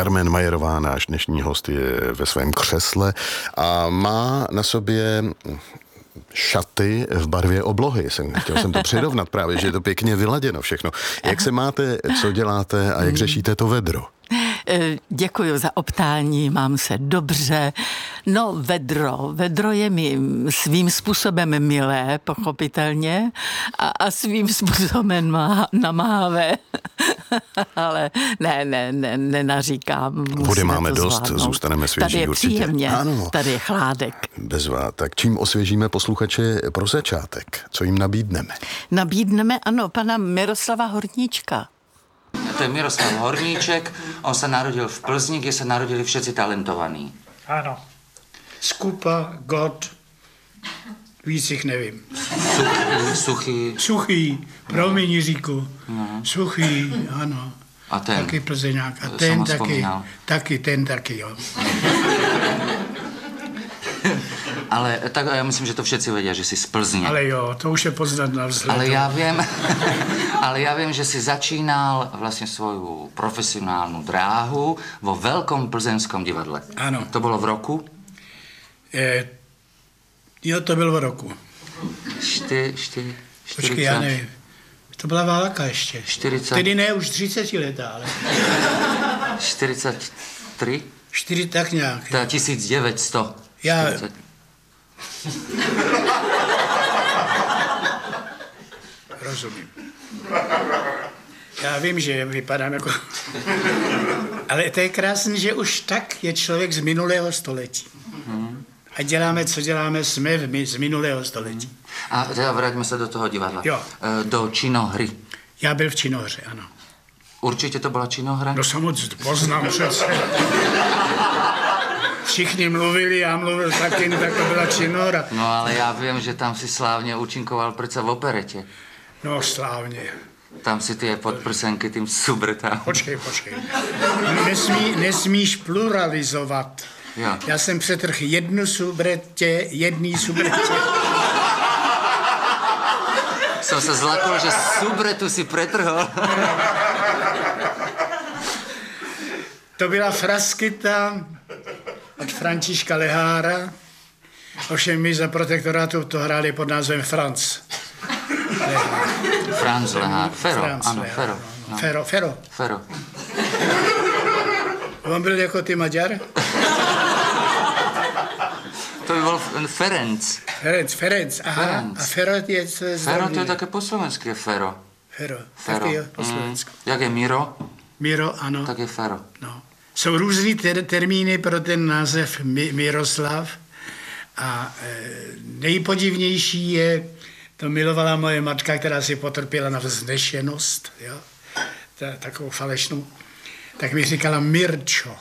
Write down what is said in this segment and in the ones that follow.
Carmen Majerová, náš dnešní host, je ve svém křesle a má na sobě šaty v barvě oblohy. Chtěl jsem to přirovnat právě, že je to pěkně vyladěno všechno. Jak se máte, co děláte a jak řešíte to vedro? Děkuji za optání, mám se dobře. No, vedro je mi svým způsobem milé, pochopitelně, a svým způsobem namáhavé. Ale nenaříkám. Vody máme dost, zůstaneme svěží. Tady je určitě. příjemně, ano. Tady je chládek. Bezvá. Tak čím osvěžíme posluchače pro začátek? Co jim nabídneme? Nabídneme, ano, pana Miroslava Horníčka. To je Miroslav Horníček, on se narodil v Plzni, kde se narodili všetci talentovaní. Ano. Skupa, God, víc jich nevím. Suchý, promiň Jiříku. Suchý, ano. A ten? Taky Plzeňák. A To ten jsem taky. Ten taky, jo. Ale tak já myslím, že to všetci vědí, že jsi z Plzně. Ale jo, to už je poznat na vzhledu. Ale já vím, že jsi začínal vlastně svou profesionální dráhu vo Veľkom plzeňskom divadle. Ano. To bylo v roku? Jo, to bylo v roku. Počkej, já nevím. To byla válka ještě. 40. Tedy ne, už 30 letá, ale... 43? 4 tak nějak. To je 1900. Já... 40. Rozumím. Já vím, že vypadám jako... Ale to je krásný, že už tak je člověk z minulého století. A děláme, co děláme, jsme z minulého století. A teda vraťme se do toho divadla. Jo. Do činohry. Já byl v činohře, ano. Určitě to byla činohra? No samozřejmě, poznám přece. Všichni mluvili, já mluvil taky, no tak to byla činohra. No ale já vím, že tam si slávně účinkoval přece v operetě. No slávně. Tam si ty podprsenky tím subretám. Počkej. Nesmíš pluralizovat. Jo. Já jsem přetrhl jedný subretě. Jsem se zlakl, že subretu si pretrhol. To byla Fraskyta od Františka Lehára. Ovšem my za protektorátu to hráli pod názvem Franz. Franz Lehár. Fero, ano, Fero. No. Fero. On byl jako ty Maďar? To by byl Ferenc. Ferenc, aha. Ferenc. A Fero je co je Fero to je také po slovensky, je Fero. Fero. Taky jo, po slovensku. Jak je Miro? Miro, ano. Tak je Fero. No. Jsou různý termíny pro ten název Miroslav a nejpodivnější je, to milovala moje matka, která si potrpěla na vznešenost, jo, takovou falešnou, tak mi říkala Mirčo.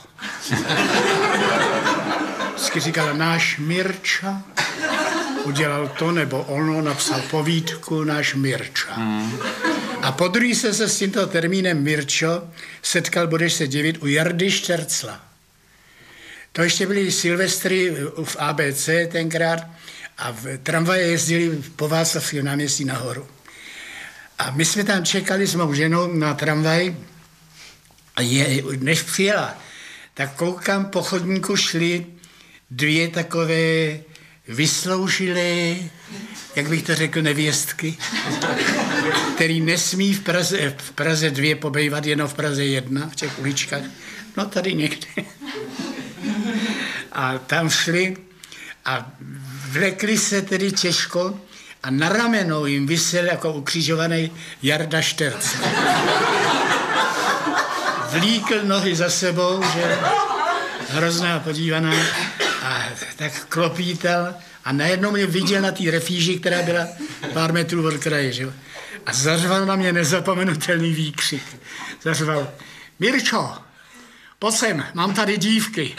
Vždycky říkala náš Mirča, udělal to nebo ono, napsal povídku náš Mirča. A podruhé se s tímto termínem Mirčo setkal, budeš se divit, u Jardy Štercla. To ještě byly Silvestry v ABC tenkrát a v tramvaje jezdili po Václavském náměstí nahoru. A my jsme tam čekali s mou ženou na tramvaj a než přijela, tak koukám, po chodníku šly 2 takové vysloužilé, jak bych to řekl, nevěstky, který nesmí v Praze 2 pobejvat, jenom v Praze 1, v těch uličkách. No tady někde. A tam šli a vlekli se tedy těžko a na ramenou jim visel jako ukřižovaný Jarda Šterc. Vlíkl nohy za sebou, že hrozná podívaná, a tak klopítal a najednou mě viděl na té refíži, která byla pár metrů od kraje, že? A zařval na mě nezapomenutelný výkřik. Zařval, Mirčo, pojď sem, mám tady dívky.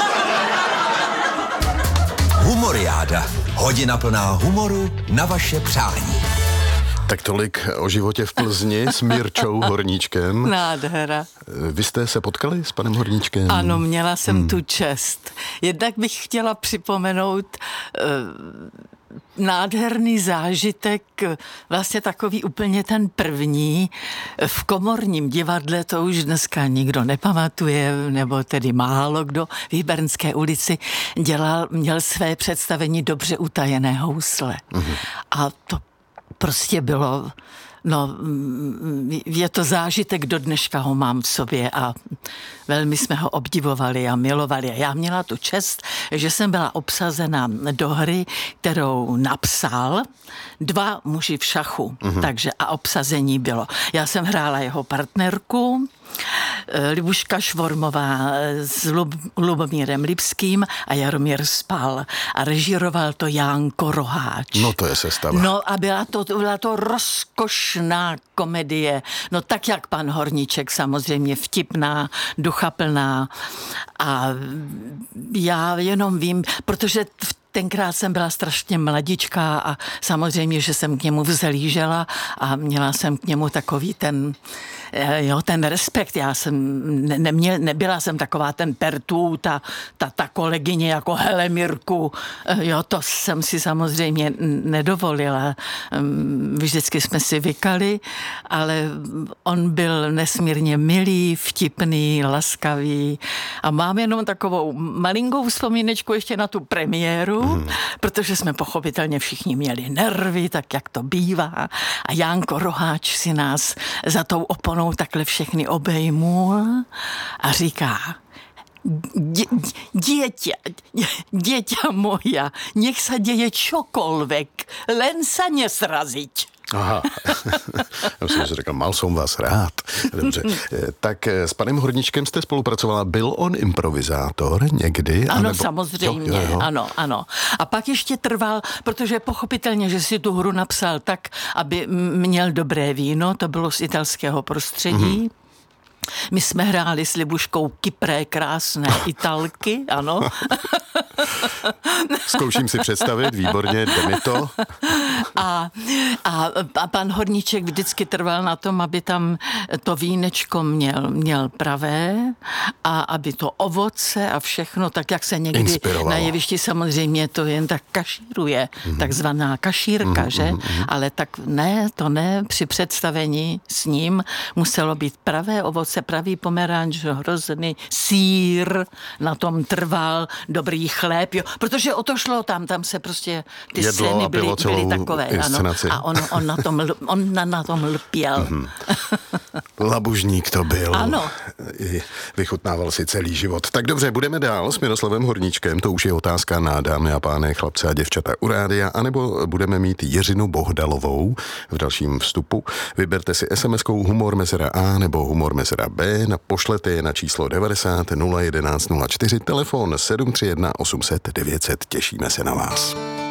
Humoriáda. Hodina plná humoru na vaše přání. Tak tolik o životě v Plzni s Mirčou Horníčkem. Nádhera. Vy jste se potkali s panem Horníčkem? Ano, měla jsem tu čest. Jednak bych chtěla připomenout nádherný zážitek, vlastně takový úplně ten první. V Komorním divadle to už dneska nikdo nepamatuje, nebo tedy málo kdo v Hybernské ulici měl své představení Dobře utajené housle. A to prostě bylo... No, je to zážitek, do dneška ho mám v sobě a velmi jsme ho obdivovali a milovali. A já měla tu čest, že jsem byla obsazena do hry, kterou napsal 2 muži v šachu. Takže a obsazení bylo. Já jsem hrála jeho partnerku, Libuška Švormová s Lubomírem Lipským a Jaromír Spal. A režíroval to Jánko Roháč. No to je sestava. No a byla to rozkošná komedie. No tak jak pan Horníček, samozřejmě vtipná, duchaplná. A já jenom vím, protože tenkrát jsem byla strašně mladičká a samozřejmě, že jsem k němu vzhlížela a měla jsem k němu takový ten respekt. Já jsem nebyla jsem taková ten pertů, ta kolegyně jako hele Mirku, to jsem si samozřejmě nedovolila. Vždycky jsme si vykali, ale on byl nesmírně milý, vtipný, laskavý a mám jenom takovou malinkou vzpomínečku ještě na tu premiéru, protože jsme pochopitelně všichni měli nervy, tak jak to bývá. A Jánko Roháč si nás za tou oponou takhle všechny obejmul a říká: Dieťa moja, nech sa deje čokoľvek, len sa nesraziť. Aha, já jsem si řekl, mal som vás rád. Dobře, tak s panem Horníčkem jste spolupracovala, byl on improvizátor někdy? Ano, anebo... samozřejmě, jo. Ano. A pak ještě trval, protože pochopitelně, že si tu hru napsal tak, aby měl dobré víno, to bylo z italského prostředí. My jsme hráli s Libuškou kypré krásné Italky, ano. Zkouším si představit, výborně, jde mi to. A pan Horníček vždycky trval na tom, aby tam to vínečko měl pravé a aby to ovoce a všechno, tak jak se někdy na jevišti samozřejmě to jen tak kašíruje, takzvaná kašírka, že? Ale tak ne, při představení s ním muselo být pravé ovoce, pravý pomeranč, hrozný sýr, na tom trval, dobrý chléb, jo, protože o to šlo tam se prostě ty scény byly takové, ano, a on na tom lpěl. Labužník to byl. Ano. Vychutnával si celý život. Tak dobře, budeme dál s Miroslavem Horníčkem, to už je otázka na dámy a pány, chlapce a děvčata u rádia, anebo budeme mít Jiřinu Bohdalovou v dalším vstupu. Vyberte si SMS-kou Humor Mezera A nebo Humor Mezera B, pošlete je na číslo 90 011 04, telefon 731 800 900. Těšíme se na vás.